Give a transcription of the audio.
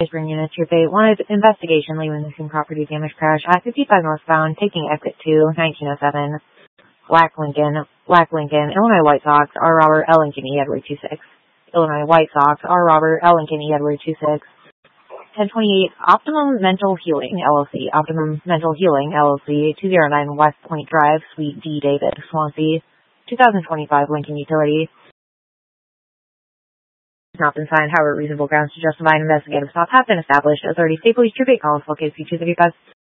Spring Units, Troop 8 wanted investigation leaving missing property damage crash at 55 northbound, taking exit 2, 1907. Black Lincoln, Illinois White Sox, R. Robert, L. Lincoln, E. Edward 26. Illinois White Sox, R. Robert, L. Lincoln, E. Edward 26. 1028, Optimum Mental Healing, LLC, 209 West Point Drive, Suite D. David, Swansea, 2025 Lincoln Utility. Has not been signed, however, reasonable grounds to justify an investigative stop have been established. Authorities state police troop 8 calls located C235